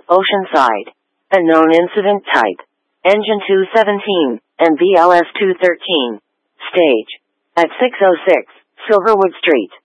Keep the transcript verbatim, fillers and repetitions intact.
Oceanside. Unknown incident type. Engine two seventeen, and B L S two thirteen. Stage. At six oh six, Silverwood Street.